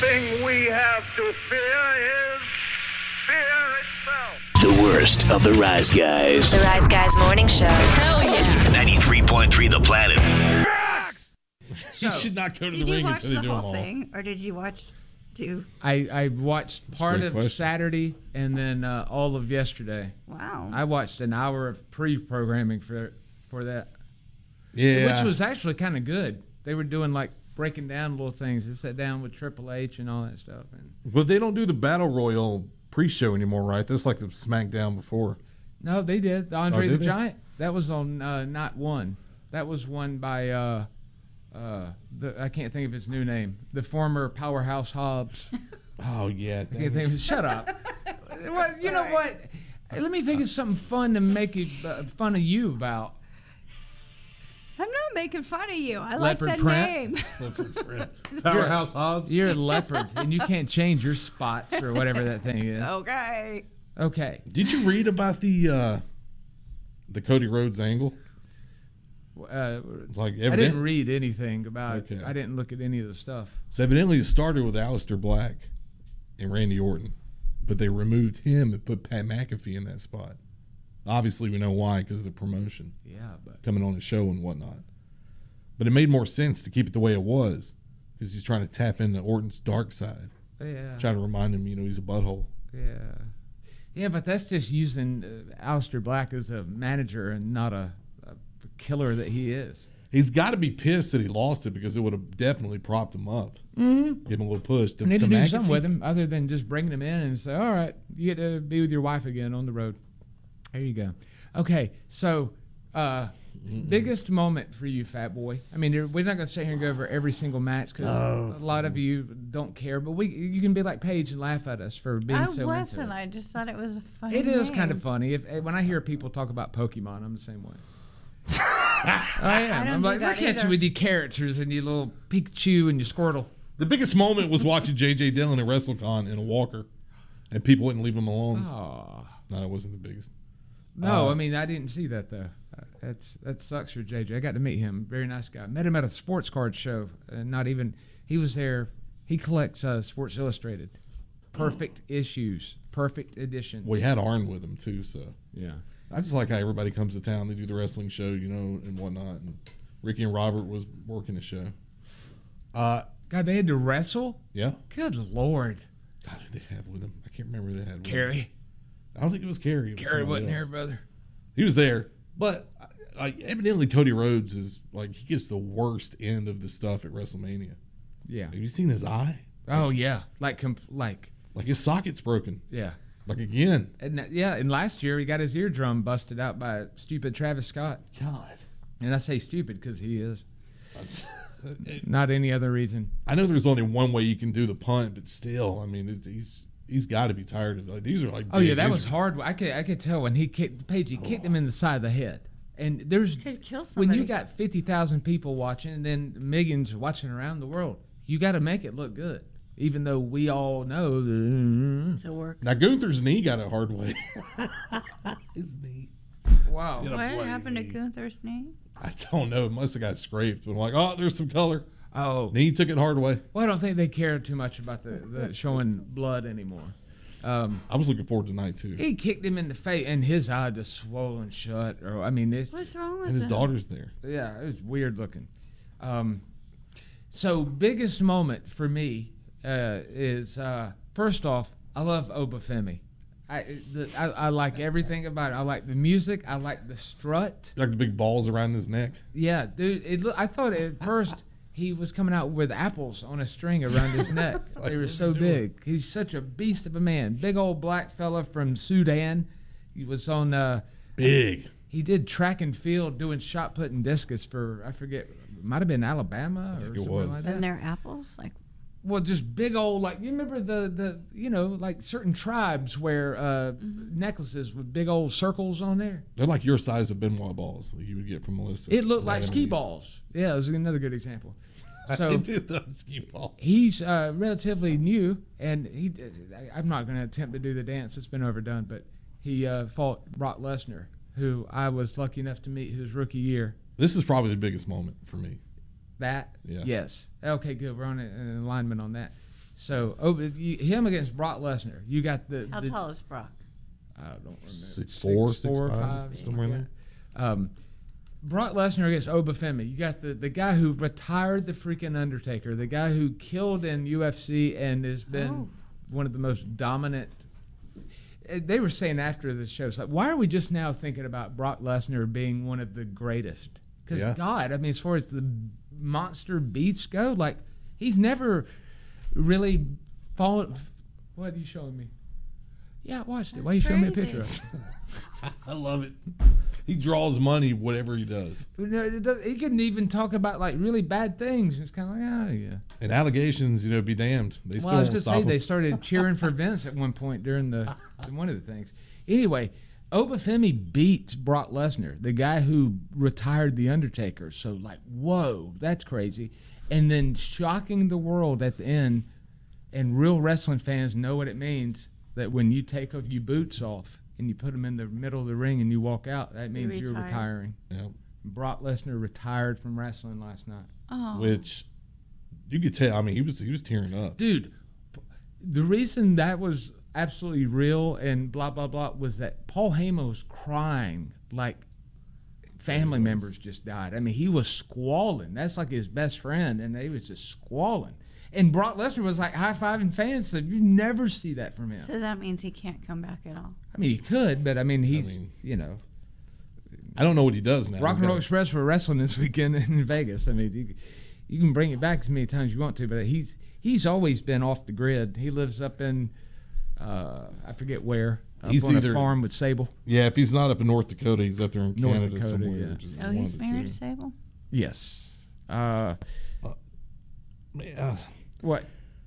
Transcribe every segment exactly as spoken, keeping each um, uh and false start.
thing we have to fear is fear itself. The worst of the Rise Guys. The Rise Guys Morning Show. Hell yeah. ninety-three point three The Planet. So, you should not go to did the you ring watch until they the do them whole all. thing, or did you watch two? I, I watched part great of question. Saturday and then uh, all of yesterday. Wow. I watched an hour of pre-programming for for that, Yeah. which was actually kind of good. They were doing like breaking down little things. They sat down with Triple H and all that stuff. And But they don't do the Battle Royal pre-show anymore, right? That's like the SmackDown before. no, they did the Andre Oh, the did they? Giant. That was on uh, not one. That was one by uh, uh, the I can't think of his new name. The former Powerhouse Hobbs. Oh, yeah. I can't think of, shut up. Well, you know what? Let me think of something fun to make it, uh, fun of you about. I'm not making fun of you. I Leopard like the print? name. Powerhouse Hobbs. You're a leopard, and you can't change your spots or whatever that thing is. Okay. Okay. Did you read about the uh, the Cody Rhodes angle? Uh, It's like I evident- didn't read anything about Okay. it. I didn't look at any of the stuff. So evidently it started with Aleister Black and Randy Orton, but they removed him and put Pat McAfee in that spot. Obviously, we know why, because of the promotion Yeah, but coming on the show and whatnot. But it made more sense to keep it the way it was, because he's trying to tap into Orton's dark side, yeah, trying to remind him, you know, he's a butthole. yeah, yeah. But that's just using uh, Aleister Black as a manager and not a, a killer that he is. He's got to be pissed that he lost it, because it would have definitely propped him up, Mm-hmm. give him a little push. To, You need to to do McAfee. something with him other than just bringing him in and say, all right, you get to be with your wife again on the road. There you go. Okay, so uh, biggest moment for you, Fat Boy. I mean, you're- we're not going to sit here and go over every single match because a lot of you don't care, but we you can be like Paige and laugh at us for being I so wasn't. into it. I just thought it was a funny It is name. kind of funny. If when I hear people talk about Pokemon, I'm the same way. I am. don't I'm do like, that look at either. you with your characters and your little Pikachu and your Squirtle. The biggest moment was watching J J Dillon at WrestleCon in a walker, and people wouldn't leave him alone. Oh. No, that wasn't the biggest. No, Uh, I mean I didn't see that though. Uh, That's that sucks for J J. I got to meet him. Very nice guy. Met him at a sports card show. And not even he was there. He collects uh, Sports Illustrated. Perfect issues. Perfect editions. We had Arn with him too, so Yeah. I just like how everybody comes to town. They do the wrestling show, you know, and whatnot. And Ricky and Robert was working the show. Uh, God, they had to wrestle. yeah. Good Lord. God, who they have with him? I can't remember who they had. With Carrie. Him. I don't think it was Carrie. It was Carrie somebody wasn't here, else. brother. He was there, but uh, like evidently Cody Rhodes is like he gets the worst end of the stuff at WrestleMania. Yeah. Have you seen his eye? Oh yeah. Like comp- like Like his socket's broken. yeah. Like again. And that- yeah, and last year he got his eardrum busted out by stupid Travis Scott. God. And I say stupid because he is. Not any other reason. I know there's only one way you can do the punt, but still, I mean, it's, he's he's got to be tired of like these are like. Oh yeah, big that was injuries. hard. I could I could tell when he kicked Paige. He kicked him in the side of the head. And there's Could kill when you somebody. got fifty thousand people watching, and then millions watching around the world. You got to make it look good, even though we all know. That, To work. Now Gunther's knee got a hard way. His knee. wow. You know, What bloody happened to knee. Gunther's knee? I don't know. It must have got scraped. But I'm like, oh, there's some color. Oh, Knee took it hard way. well, I don't think they care too much about the, the showing blood anymore. Um, I was looking forward to tonight too. he kicked him in the face, and his eye just swollen shut. Or I mean, it's What's wrong with And his him? daughter's there. yeah, it was weird looking. Um, so biggest moment for me uh, is uh, first off, I love Obafemi. I, the, I I like everything about it. I like the music. I like the strut. Like the big balls around his neck. Yeah, dude. It look, I thought at first he was coming out with apples on a string around his neck. like, They were what's so he doing? big. He's such a beast of a man. Big old black fella from Sudan. He was on. Uh, Big. he did track and field doing shot put and discus for I forget. Might have been Alabama or think it somewhere was. like that. And they're apples? Like, Well, just big old like you remember the the you know like certain tribes wear uh, necklaces with big old circles on there. They're like your size of Benoit balls that you would get from Melissa. It looked like Right, I ski mean, balls. Yeah, it was another good example. So it did the ski balls. he's uh, relatively new, and he. I- I'm not going to attempt to do the dance; it's been overdone. But he uh, fought Brock Lesnar, who I was lucky enough to meet his rookie year. This is probably the biggest moment for me. That Yeah. yes, okay, good. We're on a- an alignment on that. So over you, him against Brock Lesnar. You got the. How the, tall is Brock? I don't remember. Six four, six, six four, five, five, somewhere in like there. that. Um, Brock Lesnar against Obafemi. You got the, the guy who retired the freaking Undertaker, the guy who killed in U F C and has been Oh. one of the most dominant. eh, They were saying after the show, it's like, why are we just now thinking about Brock Lesnar being one of the greatest? Because Yeah. God, I mean, as far as the monster beasts go, like he's never really fallen. What are you showing me? Yeah, I watched it. Why are you showing me a crazy. picture of it? I love it. He draws money, whatever he does. No, it does- He couldn't even talk about like really bad things. It's kind of like, oh yeah. And allegations, you know, be damned. They still Well, I was won't going to stop say him. they started cheering for Vince at one point during the one of the things. Anyway, Obafemi beats Brock Lesnar, the guy who retired the Undertaker. So like, whoa, that's crazy. And then shocking the world at the end, and real wrestling fans know what it means that when you take off your boots off and you put them in the middle of the ring and you walk out, that means you're retire. retiring. Yeah. Brock Lesnar retired from wrestling last night. Oh. Which you could tell. I mean, he was he was tearing up. Dude, p- the reason that was absolutely real and blah, blah, blah was that Paul Heyman was crying like family members just died. I mean, he was squalling. That's like his best friend, and he was just squalling. And Brock Lesnar was like high-fiving fans, so you never see that from him. So that means he can't come back at all. I mean, he could, but I mean, he's, mean- you know, I don't know what he does now. Rock He's and Roll got- Express for wrestling this weekend in Vegas. I mean, you, you can bring it back as many times as you want to, but he's he's always been off the grid. He lives up in, uh, I forget where, up He's on either- a farm with Sable. Yeah, if he's not up in North Dakota, he's up there in North Canada Dakota, somewhere. yeah. which is Oh, one he's of the married two. to Sable? Yes. Uh, Yeah. what?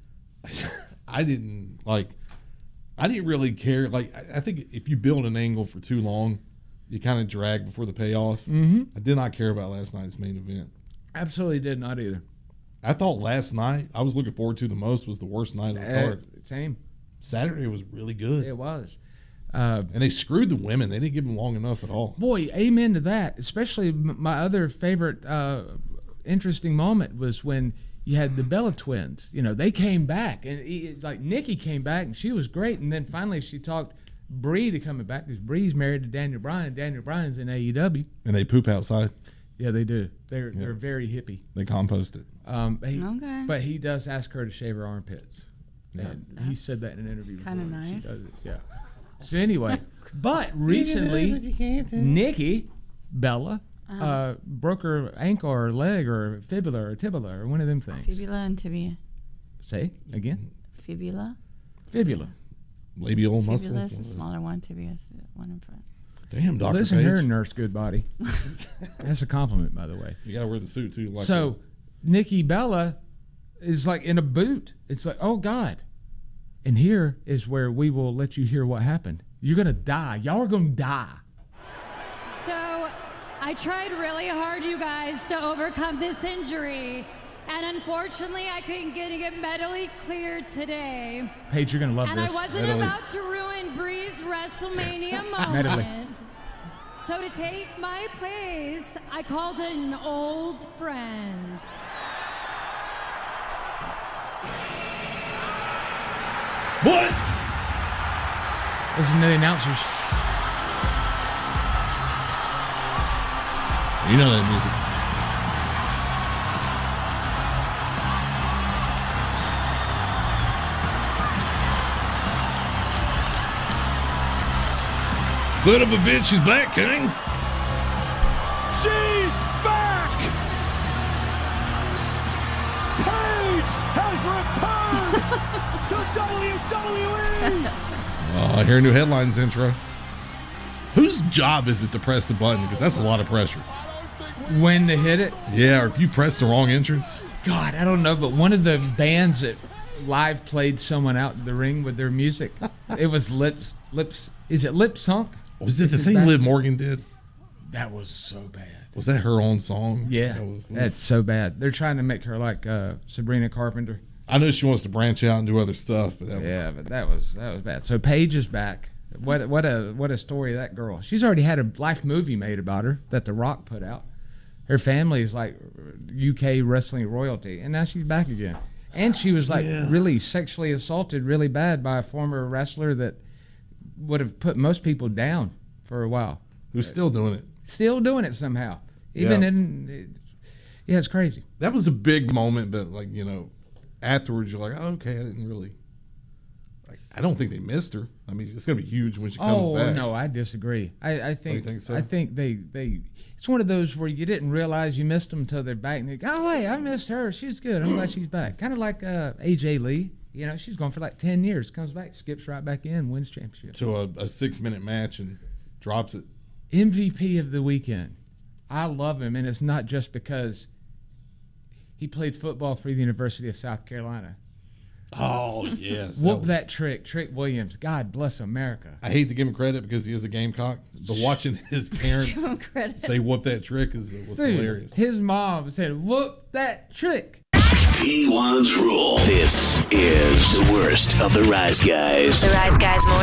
I didn't like. I didn't really care. Like, I, I think if you build an angle for too long, you kind of drag before the payoff. Mm-hmm. I did not care about last night's main event. Absolutely did not either. I thought last night I was looking forward to the most was the worst night of the Uh, card. same. Saturday was really good, It was. Uh, and they screwed the women. They didn't give them long enough at all. boy, amen to that. Especially m- my other favorite uh, interesting moment was when you had the Bella twins. You know, they came back, and he, like Nikki came back, and she was great. And then finally, she talked Bree to coming back because Bree's married to Daniel Bryan. Daniel Bryan's in A E W. And they poop outside. Yeah, they do. They're they're very hippie. They compost it. Um, he, Okay. But he does ask her to shave her armpits. Yeah. And he That's said that in an interview. kinda before. She nice. does it, yeah. So anyway, but recently, Nikki Bella Uh-huh. uh, broke her ankle or leg or fibula or tibula or one of them things. Fibula and tibia. Say again. Fibula? Fibula. Labial muscle. Fibula is the smaller one, tibia is the one in front. Damn, Doctor Listen Page. here, Nurse Goodbody. That's a compliment, by the way. You got to wear the suit too. Like So, Nikki Bella is like in a boot. It's like, oh God. And here is where we will let you hear what happened. You're gonna die. Y'all are gonna die. So I tried really hard, you guys, to overcome this injury. And unfortunately, I couldn't get it medically cleared today. Paige, you're gonna love And this. I wasn't Medley. about to ruin Bree's WrestleMania Medley. moment. So to take my place, I called in an old friend. what? Listen to the announcers. You know that music. Son of a bitch, she's back, King. She's back! Paige has returned to W W E! Oh, I hear a new headlines intro. Whose job is it to press the button? Because that's a lot of pressure. When to hit it? Yeah, or if you press the wrong entrance. God, I don't know, but one of the bands that live played someone out in the ring with their music, it was Lips, Lips, is it Lip Sunk? Was it the His thing back- Liv Morgan did? That was so bad. Was that her own song? Yeah, That was- that's so bad. They're trying to make her like uh, Sabrina Carpenter. I know she wants to branch out and do other stuff, but that was, Yeah, but that was that was bad. So Paige is back. What what a what a story of that girl. She's already had a life movie made about her that The Rock put out. Her family is like U K wrestling royalty, and now she's back again. And she was like Yeah. really sexually assaulted really bad by a former wrestler that would have put most people down for a while. Who's still doing it? Still doing it somehow. Even Yeah. in, yeah, it's crazy. That was a big moment, but like, you know, afterwards you're like, oh, okay, I didn't really. Like, I don't think they missed her. I mean, it's gonna be huge when she comes Oh back. no, I disagree. I, I think, think so? I think they they. It's one of those where you didn't realize you missed them until they're back, and they go, "Oh, hey, I missed her. She's good. I'm glad she's back." Kind of like uh, A J Lee. You know, she's gone for like ten years, comes back, skips right back in, wins championship. To a, a six minute match and drops it. M V P of the weekend. I love him, and it's not just because he played football for the University of South Carolina. Oh yes. Whoop was- that trick, Trick Williams. God bless America. I hate to give him credit because he is a Gamecock, but watching his parents Give him credit. say "whoop that trick" is was Dude, hilarious. his mom said, "Whoop that trick." P one's rule. This is the worst of the Rise Guys. The Rise Guys Morning